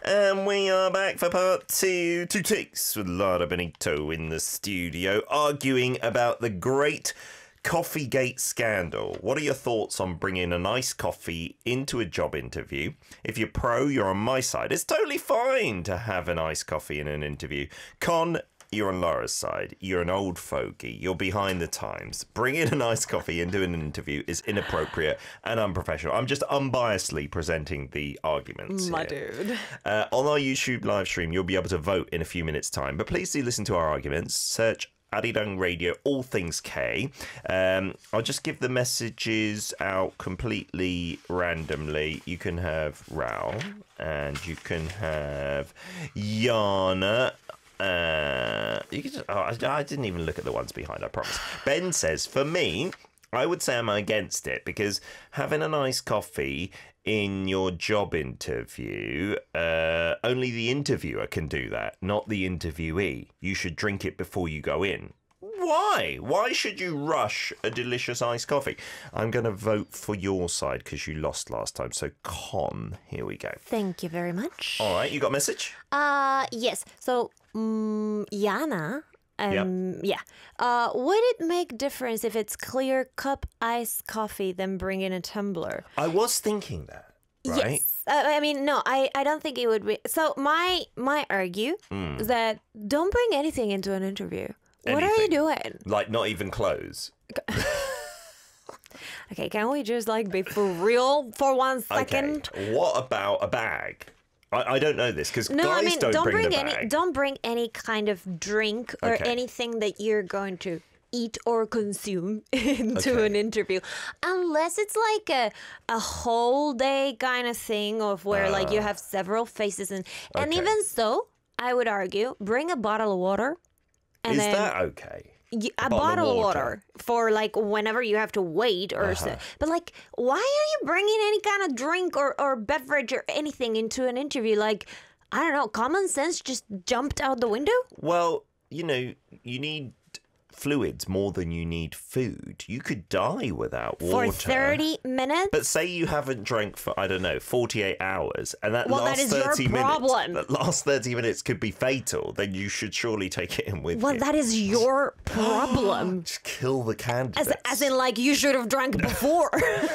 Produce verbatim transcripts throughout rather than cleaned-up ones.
And we are back for part two. Two takes with Lara Benito in the studio, arguing about the great Coffeegate scandal. What are your thoughts on bringing an iced coffee into a job interview? If you're pro, you're on my side. It's totally fine to have an iced coffee in an interview. Con, you're on Laura's side. You're an old fogey. You're behind the times. Bringing an iced coffee into an interview is inappropriate and unprofessional. I'm just unbiasedly presenting the arguments My here. dude. Uh, on our YouTube live stream, you'll be able to vote in a few minutes' time. But please do listen to our arguments. Search Arirang Radio, all things K. Um, I'll just give the messages out completely randomly. You can have Rao and you can have Yana. Uh, you can just, oh, I, I didn't even look at the ones behind, I promise. Ben says, for me, I would say I'm against it because having a nice coffee in your job interview, uh, only the interviewer can do that, not the interviewee. You should drink it before you go in. Why? Why should you rush a delicious iced coffee? I'm going to vote for your side because you lost last time. So, Con, here we go. Thank you very much. All right, you got a message? Uh, yes. So, um, Yana, um, yeah. Uh, would it make difference if it's clear cup iced coffee than bring in a tumbler? I was thinking that, right? Yes. Uh, I mean, no, I, I don't think it would be. So, my, my argue Mm. is that don't bring anything into an interview. What are you Anything. doing? Like, not even clothes. Okay, can we just like be for real for one second? Okay. What about a bag? I, I don't know this because No, guys I mean don't, don't, bring, bring, the any bag. don't bring any kind of drink or Okay. anything that you're going to eat or consume into Okay. an interview, unless it's like a a whole day kind of thing of where like you have several faces and and Okay. even so, I would argue bring a bottle of water. And Is then that okay? y- a, bottle of bottle of water? water. for like whenever you have to wait or Uh-huh. so. But like, why are you bringing any kind of drink or, or beverage or anything into an interview? Like, I don't know, common sense just jumped out the window? Well, you know, you need fluids more than you need food. You could die without water. For thirty minutes? But say you haven't drank for, I don't know, forty-eight hours, and that Well, that last is your thirty problem. minutes, that last thirty minutes could be fatal, then you should surely take it in with Well, you. that is your problem. Just kill the candidates. As, as in, like, you should have drank before.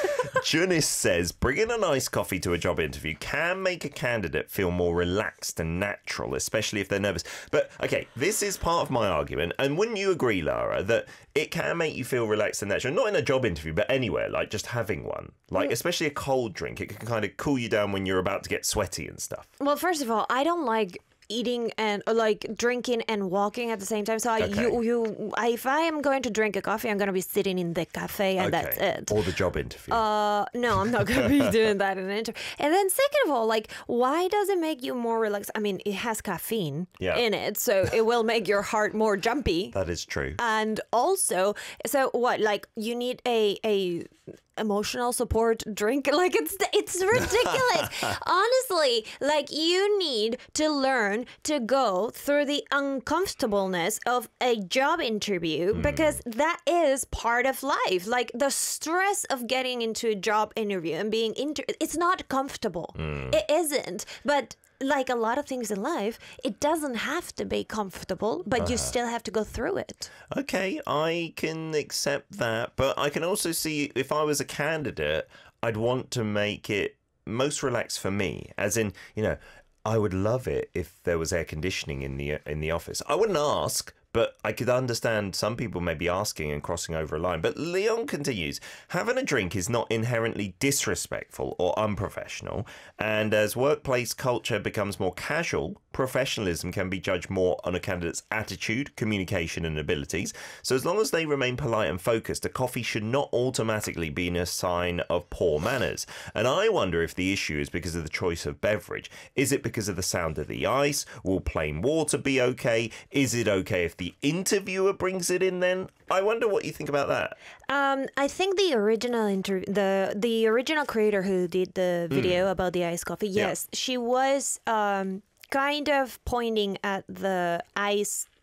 Junis says, bringing a nice coffee to a job interview can make a candidate feel more relaxed and natural, especially if they're nervous. But, okay, this is part of my argument. And wouldn't you agree, Lara, that it can make you feel relaxed and natural? Not in a job interview, but anywhere, like just having one. Like, especially a cold drink. It can kind of cool you down when you're about to get sweaty and stuff. Well, first of all, I don't like eating and or like drinking and walking at the same time. So I, Okay. you, you, I, if I am going to drink a coffee, I'm going to be sitting in the cafe and that's it. Or the job interview. Uh, no, I'm not going to be doing that in an interview. And then second of all, like, why does it make you more relaxed? I mean, it has caffeine Yeah. in it, so it will make your heart more jumpy. that is true. And also, so what? Like, you need a a emotional support drink? Like, it's it's ridiculous. Honestly, like, you need to learn to go through the uncomfortableness of a job interview because that is part of life. Like, the stress of getting into a job interview and being inter it's not comfortable. It isn't. But like a lot of things in life, it doesn't have to be comfortable, but you still have to go through it. Okay, I can accept that, but I can also see if I was a candidate, I'd want to make it most relaxed for me. As in, you know, I would love it if there was air conditioning in the in the office. I wouldn't ask, but I could understand some people may be asking and crossing over a line. But Leon continues, having a drink is not inherently disrespectful or unprofessional. And as workplace culture becomes more casual, professionalism can be judged more on a candidate's attitude, communication and abilities. So as long as they remain polite and focused, a coffee should not automatically be a sign of poor manners. And I wonder if the issue is because of the choice of beverage. Is it because of the sound of the ice? Will plain water be okay? Is it okay if the interviewer brings it in then? I wonder what you think about that. Um, I think the original inter- the the original creator who did the video about the iced coffee, yes, she was um, kind of pointing at the ice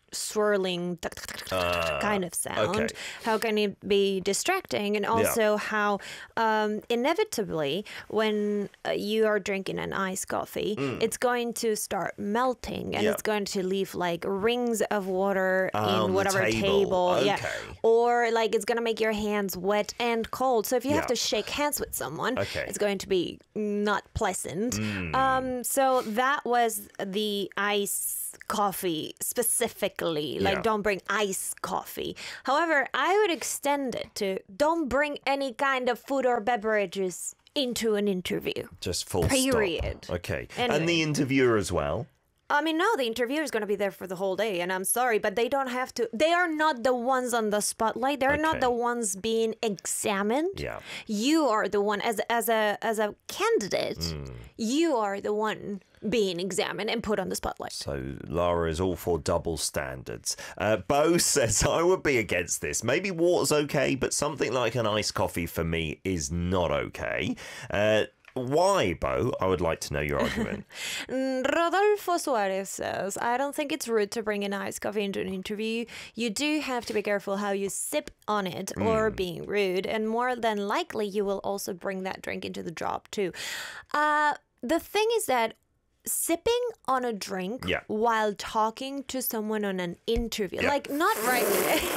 swirling Uh, kind of sound? okay. How can it be distracting? And also how um, inevitably when uh, you are drinking an iced coffee, it's going to start melting and Yeah. it's going to leave like rings of water Ah, on in the whatever table. Yeah. Okay. Or like it's going to make your hands wet and cold. So if you have Yeah. to shake hands with someone, Okay. it's going to be not pleasant. Um, so that was the ice coffee specifically. Like, Yeah. don't bring iced coffee. However, I would extend it to don't bring any kind of food or beverages into an interview. Just full Period. stop. Okay. Anyway. And the interviewer as well. I mean, no, the interviewer is going to be there for the whole day, and I'm sorry, but they don't have to. They are not the ones on the spotlight. They're not Okay. the ones being examined. Yeah. You are the one as as a as a candidate. Hmm. You are the one being examined and put on the spotlight. So Lara is all for double standards. Uh, Bo says, I would be against this. Maybe water's okay, but something like an iced coffee for me is not okay. Uh, why, Bo? I would like to know your argument. Rodolfo Suarez says, I don't think it's rude to bring an iced coffee into an interview. You do have to be careful how you sip on it or being rude. And more than likely, you will also bring that drink into the job too. Uh, the thing is that sipping on a drink Yeah. while talking to someone on an interview, Yeah. like not right.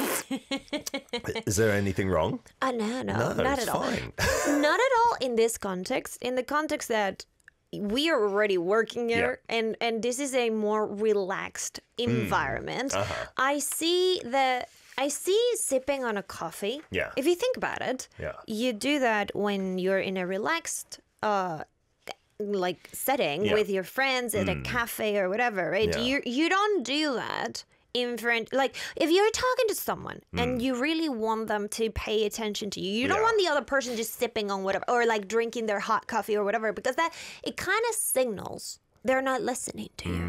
Is there anything wrong? uh, no, no, No, not it's at all. fine. Not at all in this context. In the context that we are already working here, and and this is a more relaxed environment. Uh-huh. I see the. I see sipping on a coffee. Yeah. If you think about it, Yeah. you do that when you're in a relaxed uh like setting Yeah. with your friends at a cafe or whatever, right? Yeah. You you don't do that in front, like if you're talking to someone and you really want them to pay attention to you, you don't Yeah. want the other person just sipping on whatever or like drinking their hot coffee or whatever, because that it kind of signals they're not listening to you.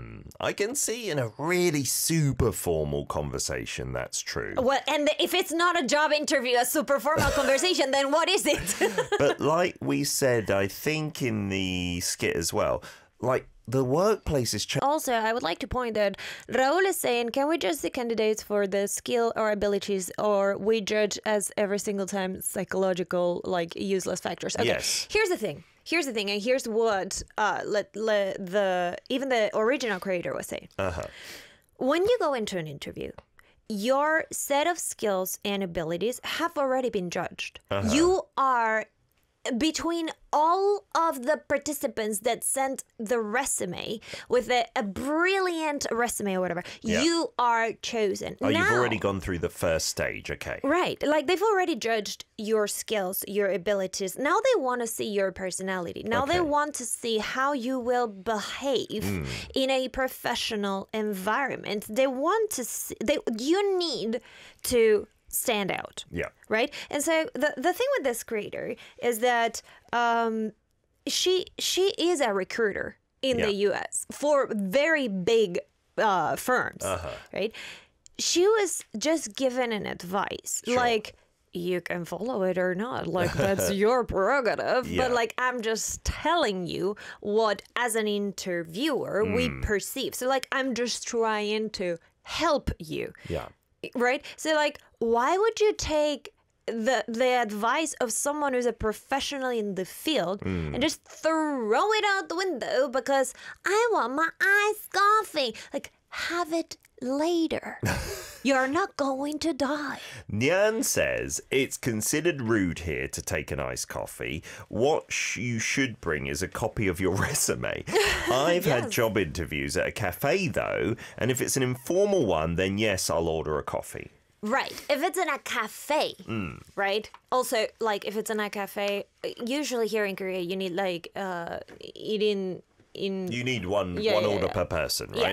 I can see in a really super formal conversation that's true. Well, and if it's not a job interview, a super formal conversation, then what is it? But like we said, I think in the skit as well, like the workplace is changing. Also, I would like to point that Raul is saying, can we judge the candidates for the skill or abilities, or we judge as every single time psychological, like useless factors? Okay, Yes. here's the thing. Here's the thing, and here's what uh, let, let the even the original creator was saying. Uh-huh. When you go into an interview, your set of skills and abilities have already been judged. You are between all of the participants that sent the resume with a, a brilliant resume or whatever, Yeah. you are chosen. Oh, now, you've already gone through the first stage. Okay. Right. Like they've already judged your skills, your abilities. Now they want to see your personality. Now they Okay. want to see how you will behave in a professional environment. They want to see, they, you need to stand out. Yeah. Right? And so the the thing with this creator is that um, she she is a recruiter in Yeah. the U S for very big uh, firms, Uh-huh. right? She was just given an advice like, you can follow it or not, like that's your prerogative. Yeah. But like I'm just telling you what, as an interviewer, we Hmm. perceive. So like I'm just trying to help you. Yeah. Right? So like why would you take the the advice of someone who's a professional in the field and just throw it out the window because I want my iced coffee? Like have it later. You're not going to die. Nyan says it's considered rude here to take an iced coffee. What sh- you should bring is a copy of your resume. I've had Yes. job interviews at a cafe, though, and if it's an informal one, then yes, I'll order a coffee. Right. If it's in a cafe, right? Also, like if it's in a cafe, usually here in Korea, you need like uh, eating in You need one Yeah, one yeah, order yeah. per person, Yeah. right?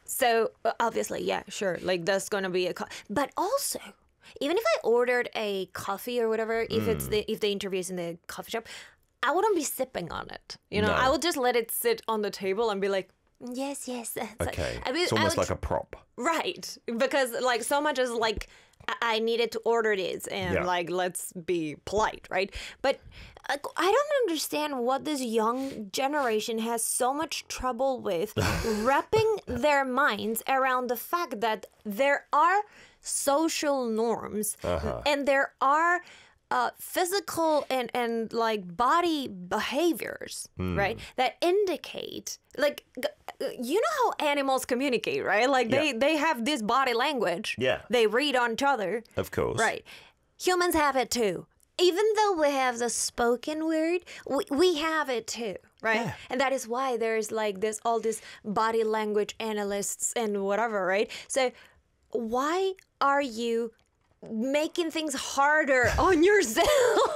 So uh, obviously, yeah, sure. Like that's gonna be a, co- but also, even if I ordered a coffee or whatever, if it's the if the interview is in the coffee shop, I wouldn't be sipping on it. You know, No. I would just let it sit on the table and be like, Yes, yes. that's- Okay. I mean, It's I almost would like a prop. Right. Because like so much is like I- I needed to order this and Yeah. like let's be polite, right? But like, I don't understand what this young generation has so much trouble with wrapping their minds around the fact that there are social norms and there are uh, physical and, and like body behaviors, right? That indicate like g- you know how animals communicate, right? Like they, Yeah. they have this body language. Yeah. They read on each other. Of course. Right. Humans have it too. Even though we have the spoken word, we, we have it too, right? Yeah. And that is why there's like this all these body language analysts and whatever, right? So why are you making things harder on yourself?